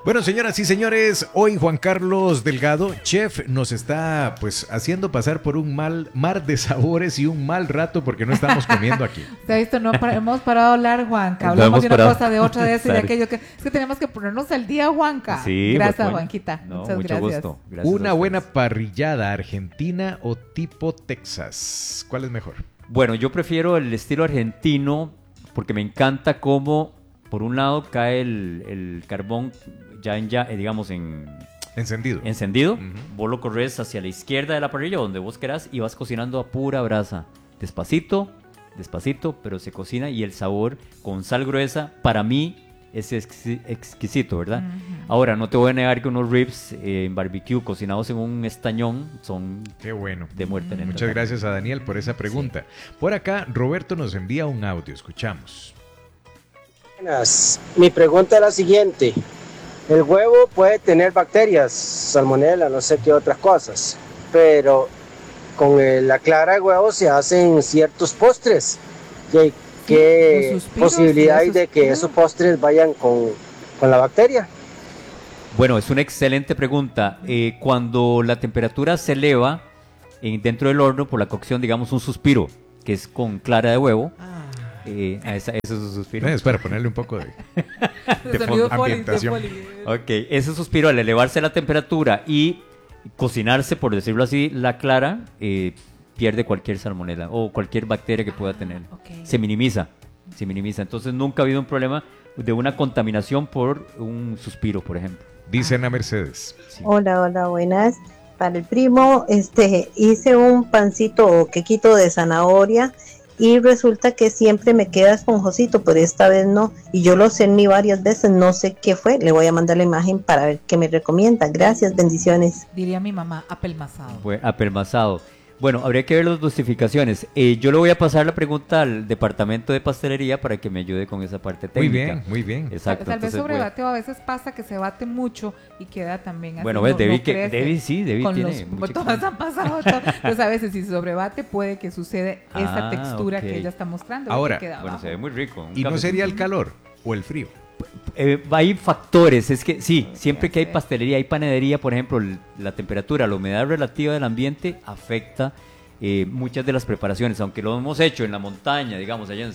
Bueno, señoras y señores, hoy Juan Carlos Delgado, chef, nos está pues haciendo pasar por un mal mar de sabores y un mal rato porque no estamos comiendo aquí. Se ha visto, hemos parado de hablar, Juanca. Hablamos de una cosa, de otra, de eso y de aquello. Es que tenemos que ponernos al día, Juanca. Sí, gracias, bueno. Juanquita. No, muchas mucho gracias. gusto. Gracias Una buena parrillada argentina o tipo Texas. ¿Cuál es mejor? Bueno, yo prefiero el estilo argentino porque me encanta cómo, por un lado, cae el carbón digamos, Encendido. encendido. Ujú. Vos lo corres hacia la izquierda de la parrilla, donde vos querás, y vas cocinando a pura brasa. Despacito, pero se cocina y el sabor con sal gruesa, para mí, es exquisito, ¿verdad? Ujú. Ahora, no te voy a negar que unos ribs en barbecue cocinados en un estañón son Qué bueno. de muerte lenta. Muchas gracias a Daniel por esa pregunta. Por acá, Roberto nos envía un audio. Escuchamos. Buenas. Mi pregunta es la siguiente. El huevo puede tener bacterias, salmonela, no sé qué otras cosas, pero con la clara de huevo se hacen ciertos postres. ¿Y qué los suspiros posibilidad y hay de que esos postres vayan con la bacteria? Bueno, es una excelente pregunta. Cuando la temperatura se eleva dentro del horno por la cocción, digamos un suspiro, que es con clara de huevo, eso es un suspiro. Es para ponerle un poco de Sonido ambientación. Ok, ese suspiro al elevarse la temperatura y cocinarse, por decirlo así, la clara, pierde cualquier salmonela o cualquier bacteria que pueda tener. ok. Se minimiza. Entonces nunca ha habido un problema de una contaminación por un suspiro, por ejemplo. Dice Ana Mercedes. Sí. Hola, buenas. Para el primo, hice un pancito o quequito de zanahoria y resulta que siempre me queda esponjosito, pero esta vez no. Y yo lo cerní varias veces, no sé qué fue. Le voy a mandar la imagen para ver qué me recomienda. Gracias, bendiciones. Diría mi mamá, apelmazado. Apelmazado. Bueno, habría que ver las dosificaciones. Yo le voy a pasar la pregunta al departamento de pastelería para que me ayude con esa parte técnica. Muy bien. Exacto. Tal vez entonces sobre voy a- bateo a veces pasa que se bate mucho y queda también así. Bueno, ves, Debbie crece. Debbie tiene Pues mucha todas han pasado. Entonces a veces si se sobrebate puede que sucede esa Ah, textura ok. que ella está mostrando. Ahora, que queda Bueno, abajo. se ve muy rico. un ¿Y no cafecito. sería el calor o el frío? Hay factores, es que sí, siempre que hay pastelería, hay panadería, por ejemplo, la temperatura, la humedad relativa del ambiente afecta muchas de las preparaciones, aunque lo hemos hecho en la montaña, digamos, allá en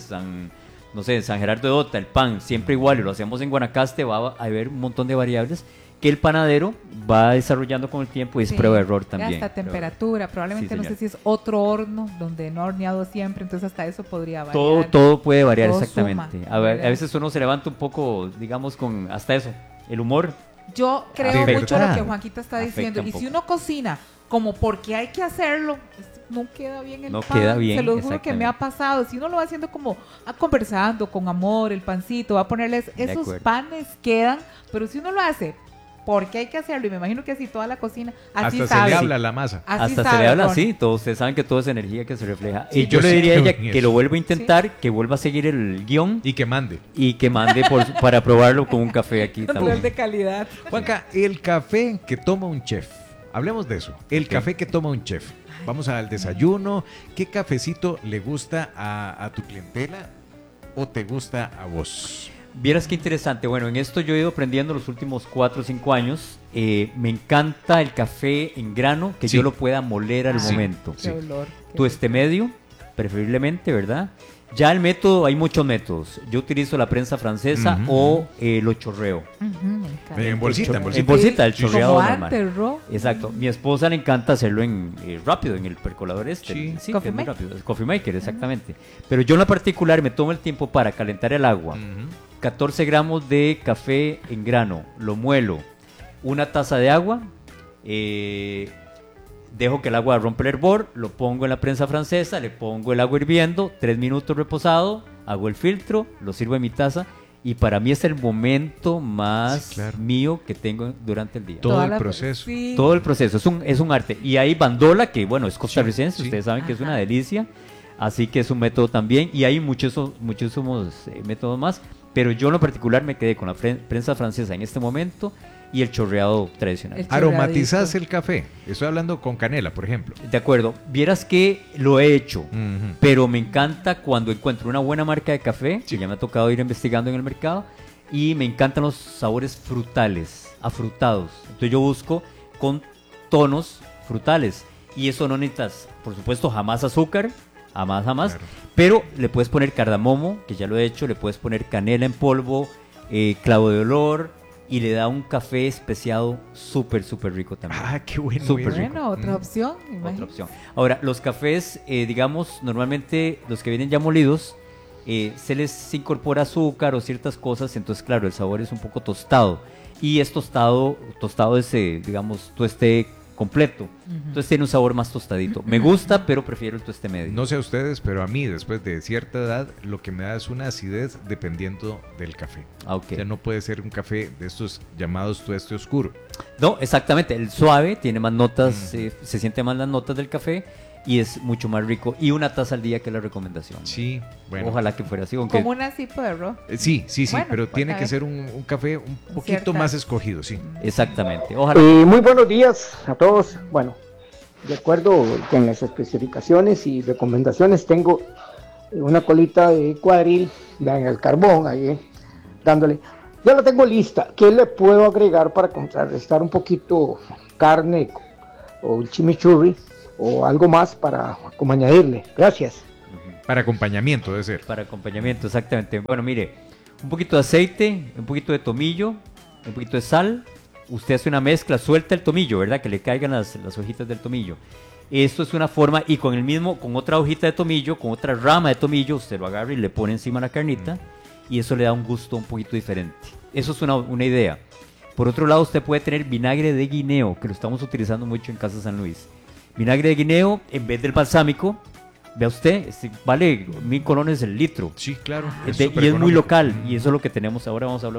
San Gerardo de Dota, el pan siempre igual y lo hacemos en Guanacaste, va a haber un montón de variables que el panadero va desarrollando con el tiempo y es Sí, prueba de error también. Hasta temperatura, probablemente Sí, no sé señor. si es otro horno donde no ha horneado siempre, entonces hasta eso podría variar. Todo puede variar, Todo exactamente. suma, A ¿verdad? veces uno se levanta un poco, digamos, con hasta eso, el humor. Yo creo ¿De mucho lo verdad? que Juanquita está Afecta diciendo. un Y si poco. uno cocina como porque hay que hacerlo, no queda bien el No pan. queda bien, Se lo juro que me ha exactamente. pasado. Si uno lo va haciendo como conversando con amor, el pancito, va a ponerles esos acuerdo. panes quedan. Pero si uno lo hace porque hay que hacerlo, y me imagino que así toda la cocina, así Hasta sabe. se le habla a la masa. Así Hasta se sabe, le habla Ron. así, todos ustedes saben que todo es energía que se refleja. Sí, Y yo yo le sí diría a creo ella en que eso. lo vuelva a intentar, que vuelva a seguir el guión Y que mande. y que mande para probarlo con un café aquí Control también. de calidad. Juanca, el café que toma un chef. Hablemos de eso. El café que toma un chef. Vamos al desayuno. ¿Qué cafecito le gusta a tu clientela o te gusta a vos? Vieras qué interesante. Bueno, en esto yo he ido aprendiendo los últimos 4 o 5 años. Me encanta el café en grano, que Sí. yo lo pueda moler al Sí. momento. Sí. Qué olor. Tueste medio, preferiblemente, ¿verdad? Ya el método, hay muchos métodos. Yo utilizo la prensa francesa Ujú. o lo chorreo. Ujú, me encanta. En bolsita, en bolsita. En bolsita, el Sí, chorreado como normal. antes, Ro. Exacto. Mi esposa le encanta hacerlo rápido, en el percolador Sí. que Coffee es muy maker. rápido. El coffee maker, exactamente. Pero yo en lo particular me tomo el tiempo para calentar el agua. Ujú. 14 gramos de café en grano, lo muelo. Una taza de agua. Dejo que el agua rompa el hervor, lo pongo en la prensa francesa, le pongo el agua hirviendo, 3 minutos reposado, hago el filtro, lo sirvo en mi taza y para mí es el momento más Sí, claro. mío que tengo durante el día. Todo Toda el la- proceso. Sí. Todo el proceso, es un arte. Y hay bandola, que bueno, es costarricense, Sí, sí. ustedes saben que es una Ajá. delicia, así que es un método también. Y hay muchísimos métodos más, pero yo en lo particular me quedé con la prensa francesa en este momento y el chorreado tradicional. El Aromatizás chorreadito. el café. Estoy hablando con canela, por ejemplo. De acuerdo, vieras que lo he hecho, Ujú. pero me encanta cuando encuentro una buena marca de café, Sí. que ya me ha tocado ir investigando en el mercado, y me encantan los sabores frutales, afrutados. Entonces yo busco con tonos frutales y eso no necesitas, por supuesto, jamás azúcar, jamás, Claro. pero le puedes poner cardamomo, que ya lo he hecho, le puedes poner canela en polvo, clavo de olor y le da un café especiado súper, súper rico también. Ah, qué bueno. Súper eso. rico. Bueno, otra opción. Otra imagínate. opción. Ahora, los cafés, digamos, normalmente los que vienen ya molidos, se les incorpora azúcar o ciertas cosas, entonces claro, el sabor es un poco tostado. Y es tostado ese, digamos, tueste completo. Entonces tiene un sabor más tostadito. Me gusta, pero prefiero el tueste medio. No sé a ustedes, pero a mí, después de cierta edad, lo que me da es una acidez dependiendo del café. Ah, ok. O sea, no puede ser un café de estos llamados tueste oscuro. No, exactamente. El suave tiene más notas, se siente más las notas del café y es mucho más rico. Y una taza al día, que es la recomendación. Sí, bueno. Ojalá que fuera así. Aunque Como una así, perro. Sí, Bueno, pero pues, tiene a que ver. ser un café un poquito Cierta- más escogido, sí. Exactamente. Ojalá. Muy buenos días a todos. Bueno, de acuerdo con las especificaciones y recomendaciones, tengo una colita de cuadril en el carbón ahí, dándole. Ya la tengo lista. ¿Qué le puedo agregar para contrarrestar un poquito carne o un chimichurri o algo más para como añadirle? Gracias. Para acompañamiento debe ser. Para acompañamiento, exactamente. Bueno, mire, un poquito de aceite, un poquito de tomillo, un poquito de sal. Usted hace una mezcla, suelta el tomillo, ¿verdad? Que le caigan las hojitas del tomillo. Esto es una forma, y con otra hojita de tomillo, con otra rama de tomillo, usted lo agarra y le pone encima la carnita, y eso le da un gusto un poquito diferente. Eso es una idea. Por otro lado, usted puede tener vinagre de guineo, que lo estamos utilizando mucho en Casa San Luis. Vinagre de guineo, en vez del balsámico, vea usted, vale 1,000 colones el litro. Sí, claro. Y es súper muy económico. local, y eso es lo que tenemos ahora. Vamos a hablar